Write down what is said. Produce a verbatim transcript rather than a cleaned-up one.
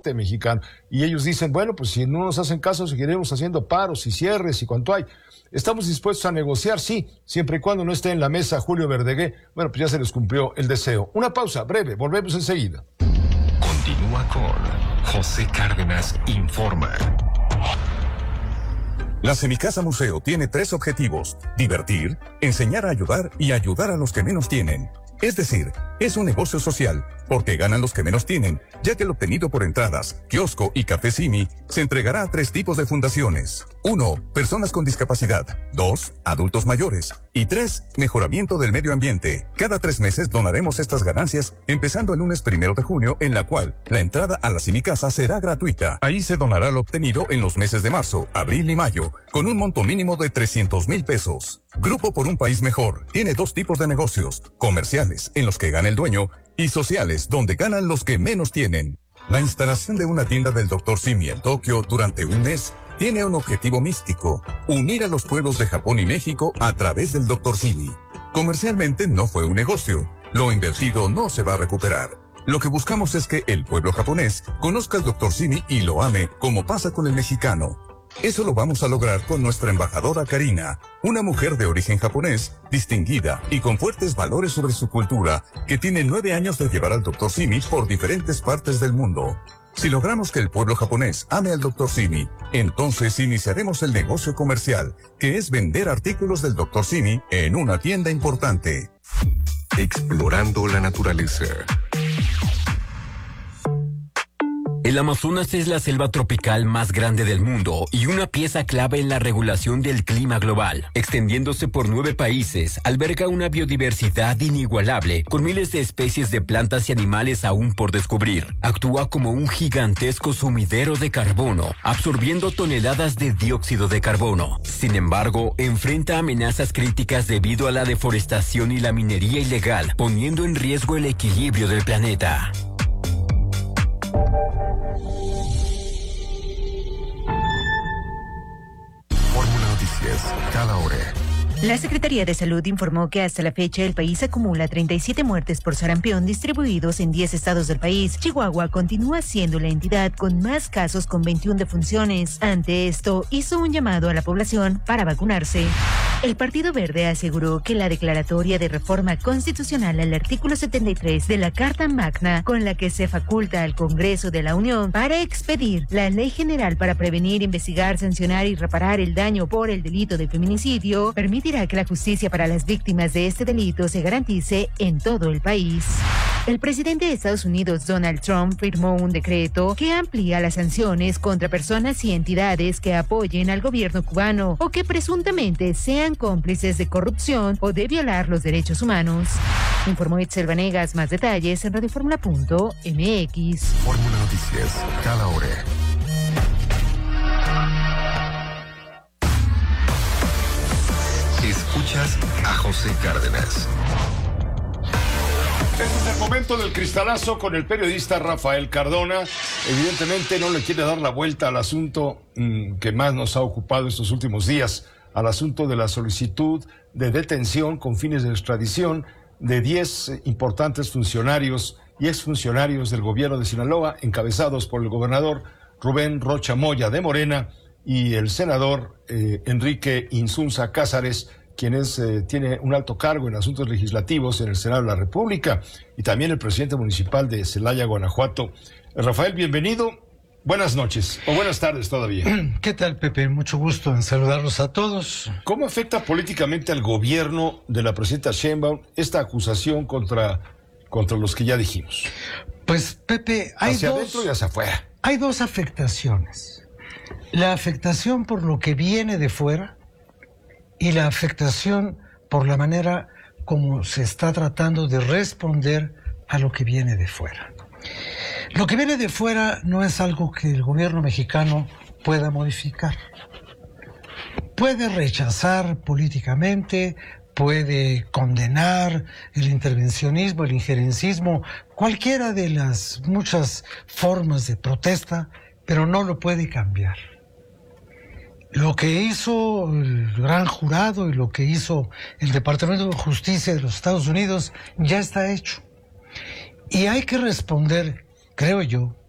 norte mexicano. Y ellos dicen, bueno, pues si no nos hacen caso, seguiremos haciendo paros y cierres y cuanto hay. Estamos dispuestos a negociar, sí, siempre y cuando no esté en la mesa Julio Verdegué. Bueno, pues ya se les cumplió el deseo. Una pausa breve, volvemos enseguida. Continúa con José Cárdenas Informa. La Semicasa Museo tiene tres objetivos: divertir, enseñar a ayudar y ayudar a los que menos tienen. Es decir, es un negocio social, porque ganan los que menos tienen, ya que el obtenido por entradas, kiosco y café Simi se entregará a tres tipos de fundaciones. Uno, personas con discapacidad. Dos, adultos mayores. Y tres, mejoramiento del medio ambiente. Cada tres meses donaremos estas ganancias, empezando el lunes primero de junio, en la cual la entrada a la Semicasa será gratuita. Ahí se donará lo obtenido en los meses de marzo, abril y mayo, con un monto mínimo de trescientos mil pesos. Grupo por un País Mejor tiene dos tipos de negocios: comerciales, en los que gana el dueño, y sociales, donde ganan los que menos tienen. La instalación de una tienda del doctor Simi en Tokio durante un mes tiene un objetivo místico: unir a los pueblos de Japón y México a través del doctor Simi. Comercialmente no fue un negocio. Lo invertido no se va a recuperar. Lo que buscamos es que el pueblo japonés conozca al doctor Simi y lo ame, como pasa con el mexicano. Eso lo vamos a lograr con nuestra embajadora Karina, una mujer de origen japonés, distinguida y con fuertes valores sobre su cultura, que tiene nueve años de llevar al doctor Simi por diferentes partes del mundo. Si logramos que el pueblo japonés ame al doctor Simi, entonces iniciaremos el negocio comercial, que es vender artículos del doctor Simi en una tienda importante. Explorando la naturaleza. El Amazonas es la selva tropical más grande del mundo y una pieza clave en la regulación del clima global. Extendiéndose por nueve países, alberga una biodiversidad inigualable, con miles de especies de plantas y animales aún por descubrir. Actúa como un gigantesco sumidero de carbono, absorbiendo toneladas de dióxido de carbono. Sin embargo, enfrenta amenazas críticas debido a la deforestación y la minería ilegal, poniendo en riesgo el equilibrio del planeta. Cada hora. La Secretaría de Salud informó que hasta la fecha el país acumula treinta y siete muertes por sarampión distribuidos en diez estados del país. Chihuahua continúa siendo la entidad con más casos, con veintiuna defunciones. Ante esto, hizo un llamado a la población para vacunarse. El Partido Verde aseguró que la declaratoria de reforma constitucional al artículo setenta y tres de la Carta Magna, con la que se faculta al Congreso de la Unión para expedir la Ley General para prevenir, investigar, sancionar y reparar el daño por el delito de feminicidio, permitirá que la justicia para las víctimas de este delito se garantice en todo el país. El presidente de Estados Unidos, Donald Trump, firmó un decreto que amplía las sanciones contra personas y entidades que apoyen al gobierno cubano o que presuntamente sean cómplices de corrupción o de violar los derechos humanos. Informó Itzel Vanegas. Más detalles en radioformula punto m x. Fórmula Noticias, cada hora. Escuchas a José Cárdenas. Este es el momento del cristalazo con el periodista Rafael Cardona. Evidentemente no le quiere dar la vuelta al asunto mmm, que más nos ha ocupado estos últimos días, al asunto de la solicitud de detención con fines de extradición de diez importantes funcionarios y exfuncionarios del gobierno de Sinaloa, encabezados por el gobernador Rubén Rocha Moya de Morena y el senador eh, Enrique Insunza Cázares, quien es, eh, tiene un alto cargo en asuntos legislativos en el Senado de la República, y también el presidente municipal de Celaya, Guanajuato. Rafael, bienvenido. Buenas noches, o buenas tardes todavía. ¿Qué tal, Pepe? Mucho gusto en saludarlos a todos. ¿Cómo afecta políticamente al gobierno de la presidenta Sheinbaum esta acusación contra, contra los que ya dijimos? Pues, Pepe, hay hacia dos... adentro y hacia afuera. Hay dos afectaciones. La afectación por lo que viene de fuera y la afectación por la manera como se está tratando de responder a lo que viene de fuera. Lo que viene de fuera no es algo que el gobierno mexicano pueda modificar. Puede rechazar políticamente, puede condenar el intervencionismo, el injerencismo, cualquiera de las muchas formas de protesta, pero no lo puede cambiar. Lo que hizo el gran jurado y lo que hizo el Departamento de Justicia de los Estados Unidos ya está hecho. Y hay que responder, creo yo,